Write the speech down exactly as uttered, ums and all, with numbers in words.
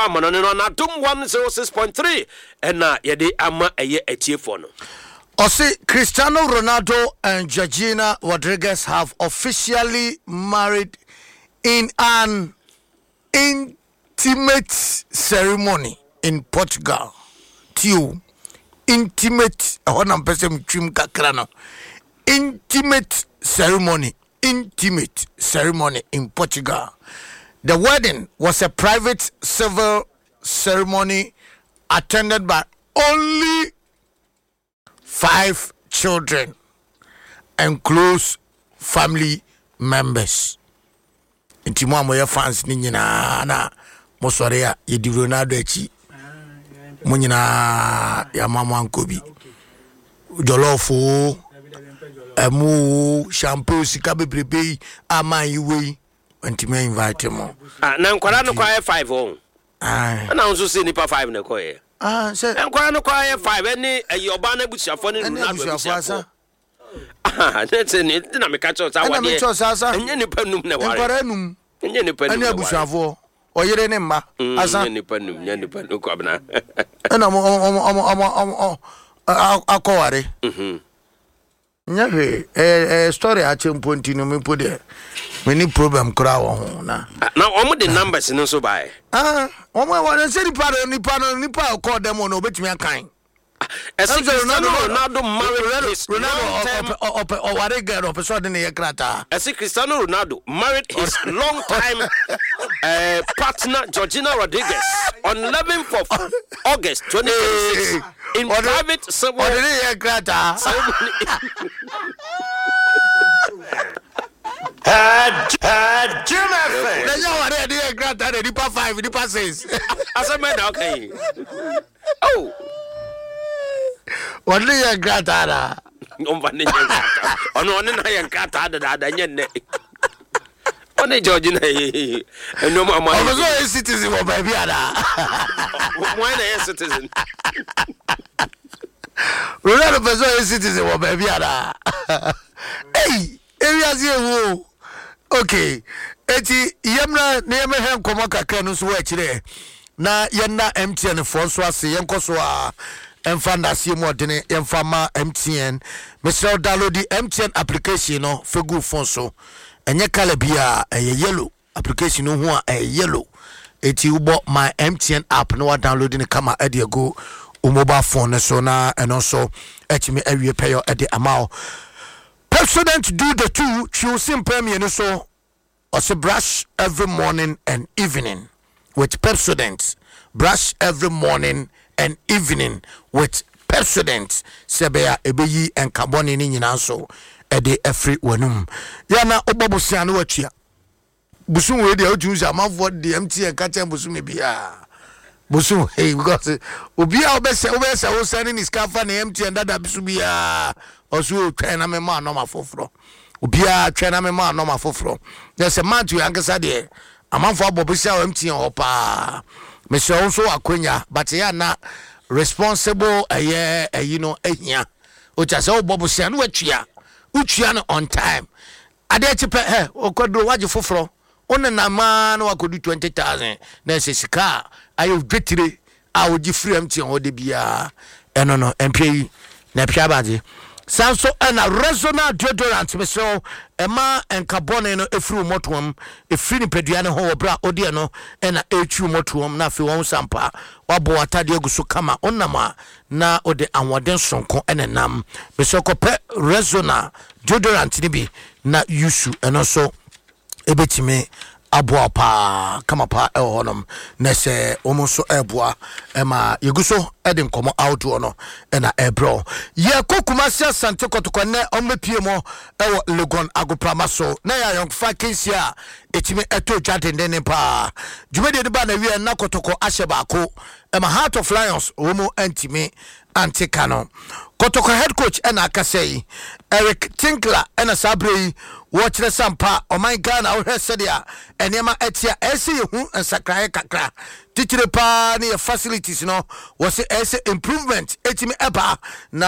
fa amano no na dum one oh six point three ena yede ama eye atiefo no. Ose Cristiano Ronaldo and Georgina Rodriguez have officially married in an intimate ceremony in Portugal. Tio, intimate, intimate ceremony, intimate ceremony in Portugal. The wedding was a private civil ceremony attended by only five children and close family members. Inti mo amoye fans ni nyina na mo sore ya ye di Ronaldo echi mo nyina ya mama ankobi jolofo emu shampoo sika bebrebe ama yiwe inti me invite mo ah na nkwara no kwa five on ah na unso se nipa five na koye ah se nkwara no kwa five eni ayoba na busuafo ni Ronaldo busuafo ah that's it na me catch us awade na me catch us enye nipa num na ware nkwara num enye nipa num na busuafo oyere ne mma asa enye nipa num enye nipa num ko abna na mo mo mo akoware mhm nyahe eh eh story a chemponti no me pode many problem kra wo ho na na omo the numbers no so by ah omo wa say ni pa ni pa no ni pa call them no obetimi akan Cristiano Ronaldo married his Ronaldo or what they get up so de ne krata as Cristiano Ronaldo married his long time uh, partner Georgina Rodriguez on eleventh of August twenty twenty-six in private civil krata had had Jimmy they know what they krata the nipa five nipa six as a man okay oh what they krata on va ne on on na yan krata da da nyen on Georgina no mama I'm a citizen of baby ada why na citizen Ronaldo person is citizen of baby ada hey area zero okay eti yemna na yeme hen komo kakra no so wa kire na yenna M T N for so ase yenko so a emfa ndase mu odene emfa ma M T N Mister download the M T N application no fegu phone so enye kala bia eye yellow application no ho a yellow eti ubo my M T N app no wa download ni kama e de go o mobile phone so na eno so etimi awie payo e de amao President do the two choosing premier so also brush every morning and evening with Pepsodent. Brush every morning and evening with Pepsodent. Sebea ebeyi and carboni ni nyina so e de every wanum. Yana obabusia no achia. Busu we de ojuza amafo de M T N ka chen busu me bia. Busu hey because obia obese obese o sending his cafa na M T N dada busu bia. Osu twena me ma no mafoforo. Obia twena me ma no mafoforo. There's a man to yankasa de amanfo abobusia M T N opa. Me so so akwenya but ya na responsible eh eh you know ehia. O cha se obobusia no atwia. Utwia no on time. Ade chipe eh okodo waje foforo. One na ma no akodu twenty thousand na se sika ayo dwetire a oji free M T N ode bia eno no mpei na pia baje. Sanso ana resonant deodorant me so ema enkabone no efru motoam efri ni pedua ne ho obra ode no ena echu motoam na fe won sampa wabo atade aguso kama onama na ode anwoden sonko enenam me so kope resonant deodorant ni bi na yusu eno so ebetime aboa pa kama pa e honom na se omo so eboa ema yeguso ede nkomo outdo no na ebro ye kokuma sia sante kotoko ne omepie mo e wo Legon agoprama so na ya yonfa kensi a etime eto dwadende ne pa djumede de ba na wi na kotoko ahye baako ema Heart of Lions omo antime antikano kotoko head coach ena akasei Eric Tinkler ena sabrei watch the sampa o my Ghana o hesedia enema etia ese hu ensakrae kakra titire pa ne facilities no was ese improvement etimi eba na